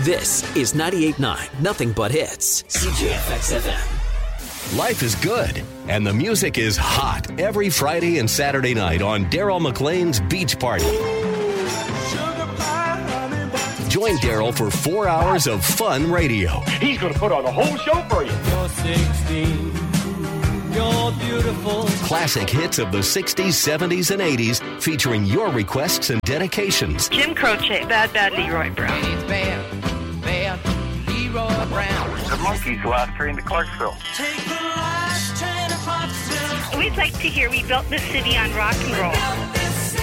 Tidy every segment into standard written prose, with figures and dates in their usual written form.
This is 98.9 Nothing But Hits. CJFX FM. Life is good, and the music is hot every Friday and Saturday night on Daryl McLean's Beach Party. Join Daryl for 4 hours of fun radio. He's going to put on a whole show for you. You're 16. You're beautiful. Classic hits of the 60s, 70s, and 80s featuring your requests and dedications. Jim Croce, Bad Bad Leroy Brown. It's bad, bad Leroy Brown. The Monkees, last train to Clarksville. Take the last train to Clarksville. We'd like to hear We Built This City on Rock and Roll.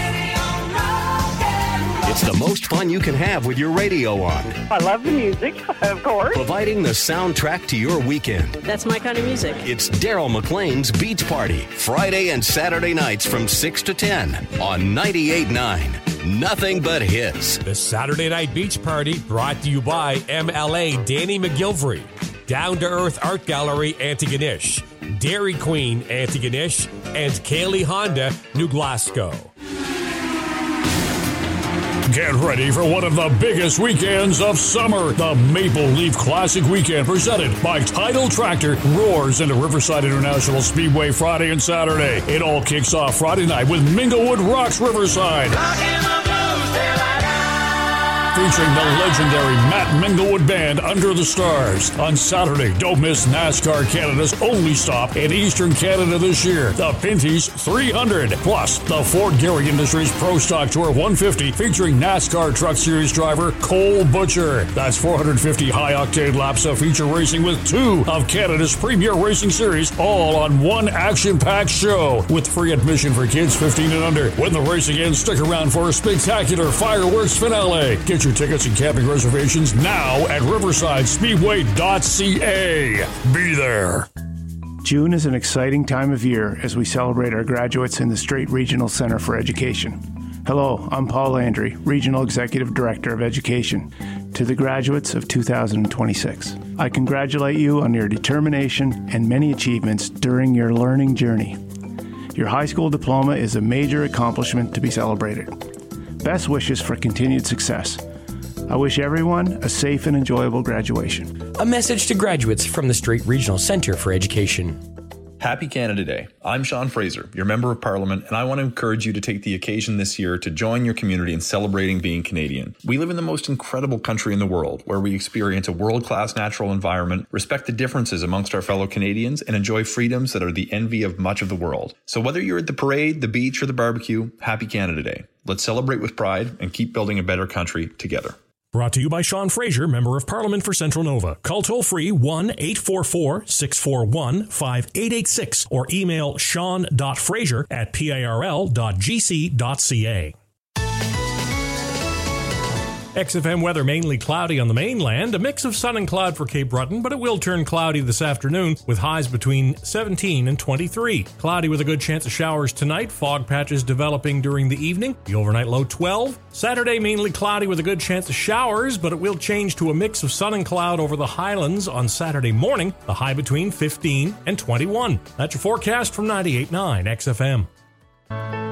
It's the most fun you can have with your radio on. I love the music, of course. Providing the soundtrack to your weekend. That's my kind of music. It's Daryl McLean's Beach Party, Friday and Saturday nights from 6 to 10 on 98.9 Nothing But Hits. The Saturday Night Beach Party brought to you by MLA Danny McGilvery, Down to Earth Art Gallery Antigonish, Dairy Queen Antigonish, and Kaylee Honda New Glasgow. Get ready for one of the biggest weekends of summer. The Maple Leaf Classic Weekend, presented by Tidal Tractor, roars into Riverside International Speedway Friday and Saturday. It all kicks off Friday night with Minglewood Rocks Riverside, featuring the legendary Matt Minglewood Band Under the Stars. On Saturday, don't miss NASCAR Canada's only stop in Eastern Canada this year, the Pinty's 300. Plus, the Ford Gehry Industries Pro Stock Tour 150, featuring NASCAR Truck Series driver Cole Butcher. That's 450 high-octane laps of feature racing with two of Canada's premier racing series, all on one action-packed show, with free admission for kids 15 and under. When the racing ends, stick around for a spectacular fireworks finale. Get your tickets and camping reservations now at riversidespeedway.ca. Be there. June is an exciting time of year as we celebrate our graduates in the Strait Regional Center for Education. Hello, I'm Paul Landry, Regional Executive Director of Education, to the graduates of 2026. I congratulate you on your determination and many achievements during your learning journey. Your high school diploma is a major accomplishment to be celebrated. Best wishes for continued success. I wish everyone a safe and enjoyable graduation. A message to graduates from the Strait Regional Center for Education. Happy Canada Day. I'm Sean Fraser, your Member of Parliament, and I want to encourage you to take the occasion this year to join your community in celebrating being Canadian. We live in the most incredible country in the world, where we experience a world-class natural environment, respect the differences amongst our fellow Canadians, and enjoy freedoms that are the envy of much of the world. So whether you're at the parade, the beach, or the barbecue, Happy Canada Day. Let's celebrate with pride and keep building a better country together. Brought to you by Sean Fraser, Member of Parliament for Central Nova. Call toll-free 1-844-641-5886 or email sean.fraser@pirl.gc.ca. XFM weather mainly cloudy on the mainland, a mix of sun and cloud for Cape Breton, but it will turn cloudy this afternoon with highs between 17 and 23. Cloudy with a good chance of showers tonight, fog patches developing during the evening, the overnight low 12. Saturday mainly cloudy with a good chance of showers, but it will change to a mix of sun and cloud over the highlands on Saturday morning, the high between 15 and 21. That's your forecast from 98.9 XFM.